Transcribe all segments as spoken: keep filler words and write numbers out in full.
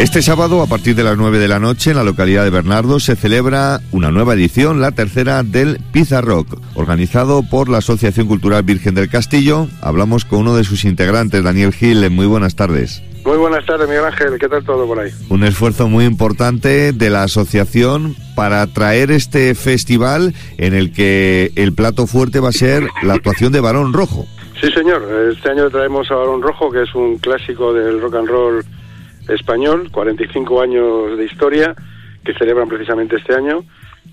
Este sábado, a partir de las nueve de la noche, en la localidad de Bernardos, se celebra una nueva edición, la tercera del Pizza Rock, organizado por la Asociación Cultural Virgen del Castillo. Hablamos con uno de sus integrantes, Daniel Gil. Muy buenas tardes. Muy buenas tardes, Miguel Ángel. ¿Qué tal todo por ahí? Un esfuerzo muy importante de la asociación para traer este festival en el que el plato fuerte va a ser la actuación de Barón Rojo. Sí, señor. Este año traemos a Barón Rojo, que es un clásico del rock and roll español, cuarenta y cinco años de historia, que celebran precisamente este año,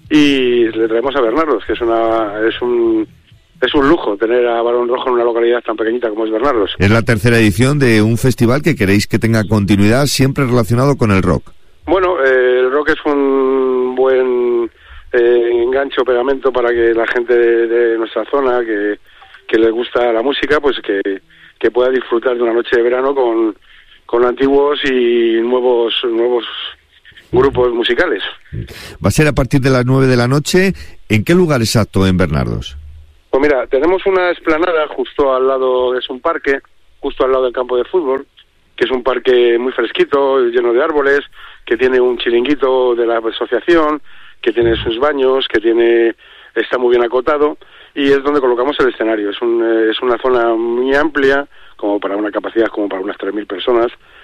y le traemos a Bernardos, que es una es un es un lujo tener a Barón Rojo en una localidad tan pequeñita como es Bernardos. Es la tercera edición de un festival que queréis que tenga continuidad, siempre relacionado con el rock. Bueno, eh, el rock es un buen eh, enganche o pegamento para que la gente de, de nuestra zona, que, que le gusta la música, pues que, que pueda disfrutar de una noche de verano con con antiguos y nuevos nuevos grupos musicales. Va a ser a partir de las nueve de la noche. ¿En qué lugar exacto en Bernardos? Pues mira, tenemos una explanada justo al lado, es un parque, justo al lado del campo de fútbol, que es un parque muy fresquito, lleno de árboles, que tiene un chiringuito de la asociación, que tiene sus baños, que tiene está muy bien acotado, y es donde colocamos el escenario. Es un, es una zona muy amplia, como para una capacidad como para unas tres mil personas,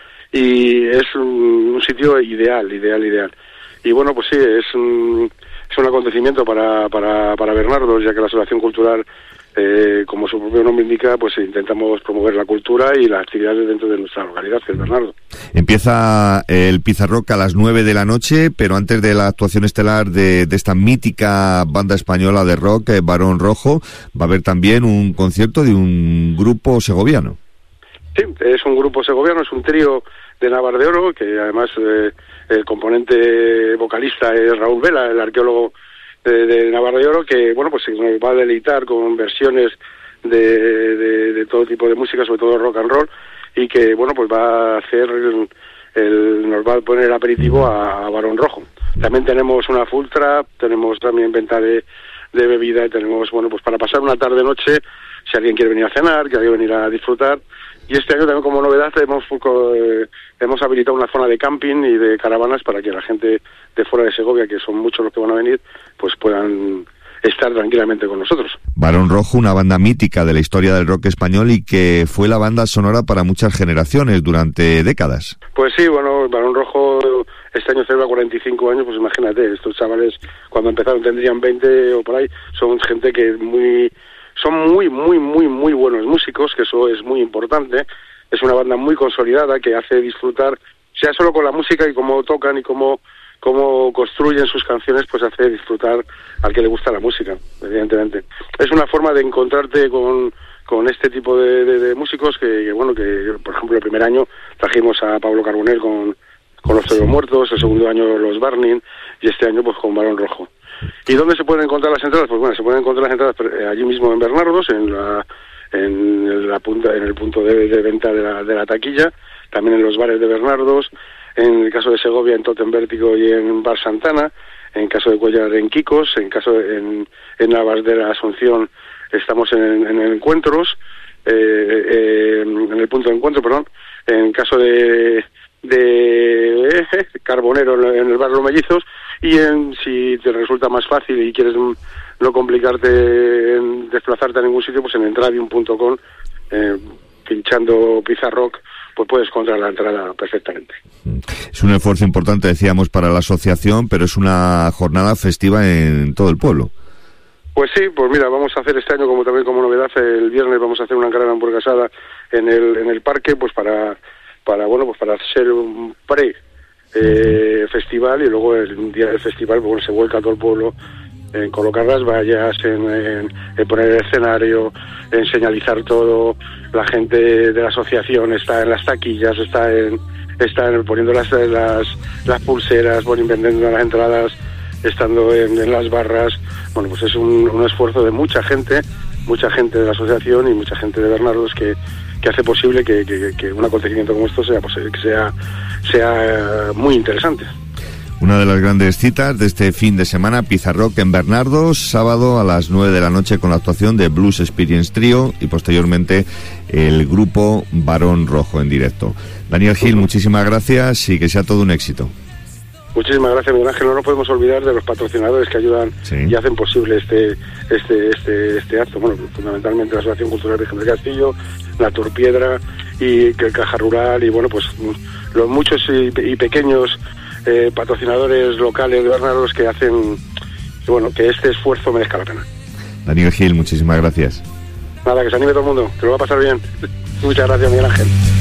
y es un, un sitio ideal, ideal, ideal. Y bueno, pues sí, es un, es un acontecimiento para, para, para Bernardos, ya que la Asociación Cultural, eh, como su propio nombre indica, pues intentamos promover la cultura y las actividades dentro de nuestra localidad, que es Bernardo. Empieza el Pizza Rock a las nueve de la noche, pero antes de la actuación estelar de, de esta mítica banda española de rock, eh, Barón Rojo, va a haber también un concierto de un grupo segoviano. Sí, es un grupo segoviano, es un trío de Navardeoro, que además eh, el componente vocalista es Raúl Vela, el arqueólogo de, de Navardeoro, que bueno, pues nos va a deleitar con versiones de, de, de todo tipo de música, sobre todo rock and roll, y que bueno, pues va a hacer el, el, nos va a poner aperitivo a, a Barón Rojo. También tenemos una full trap, tenemos también venta de, de bebida, y tenemos, bueno, pues para pasar una tarde-noche, si alguien quiere venir a cenar, que alguien venir a disfrutar. Y este año también, como novedad, hemos, eh, hemos habilitado una zona de camping y de caravanas para que la gente de fuera de Segovia, que son muchos los que van a venir, pues puedan estar tranquilamente con nosotros. Barón Rojo, una banda mítica de la historia del rock español y que fue la banda sonora para muchas generaciones durante décadas. Pues sí, bueno, Barón Rojo este año celebra cuarenta y cinco años, pues imagínate, estos chavales cuando empezaron tendrían veinte o por ahí, son gente que muy... son muy, muy, muy, muy buenos músicos, que eso es muy importante. Es una banda muy consolidada que hace disfrutar, ya solo con la música y cómo tocan y cómo, cómo construyen sus canciones, pues hace disfrutar al que le gusta la música, evidentemente. Es una forma de encontrarte con, con este tipo de, de, de músicos que, que, bueno, que por ejemplo el primer año trajimos a Pablo Carbonell con, con Los Toros Muertos, el segundo año Los Burning, y este año pues con Barón Rojo. ¿Y dónde se pueden encontrar las entradas? Pues bueno, se pueden encontrar las entradas allí mismo en Bernardos, en la en la punta, en el punto de, de venta de la, de la taquilla, también en los bares de Bernardos, en el caso de Segovia en Totem Vértigo y en Bar Santana, en caso de Cuellar en Kikos, en caso de, en, en Navas de la Asunción estamos en, en Encuentros, eh, eh, en el punto de encuentro, perdón, en caso de de eh, Carbonero en el bar Los Mellizos, y en, si te resulta más fácil y quieres no complicarte en desplazarte a ningún sitio, pues en entradium punto com, eh, pinchando Pizza Rock, pues puedes encontrar la entrada perfectamente. Es un esfuerzo importante, decíamos, para la asociación, pero es una jornada festiva en todo el pueblo. Pues sí, pues mira, vamos a hacer este año, como también como novedad, el viernes vamos a hacer una gran hamburguesada en el en el parque, pues para para bueno, pues para hacer un pre eh, festival, y luego el día del festival pues, bueno, se vuelca todo el pueblo en colocar las vallas, en, en, en poner el escenario, en señalizar todo. La gente de la asociación está en las taquillas, está en está en, poniendo las, las las pulseras, bueno, vendiendo las entradas, estando en, en las barras. Bueno, pues es un, un esfuerzo de mucha gente, mucha gente de la asociación y mucha gente de Bernardos que que hace posible que, que, que un acontecimiento como esto sea posible, que sea sea muy interesante. Una de las grandes citas de este fin de semana, Pizarrock en Bernardos, sábado a las nueve de la noche con la actuación de Blues Experience Trio y posteriormente el grupo Barón Rojo en directo. Daniel Gil, muchísimas gracias y que sea todo un éxito. Muchísimas gracias, Miguel Ángel. No nos podemos olvidar de los patrocinadores que ayudan sí. y hacen posible este este este este acto. Bueno, fundamentalmente la Asociación Cultural Virgen del Castillo, la Turpiedra y el Caja Rural y bueno, pues los muchos y, y pequeños eh, patrocinadores locales de Bernardos que hacen que, bueno, que este esfuerzo merezca la pena. Daniel Gil, muchísimas gracias. Nada, que se anime todo el mundo, que lo va a pasar bien. Muchas gracias, Miguel Ángel.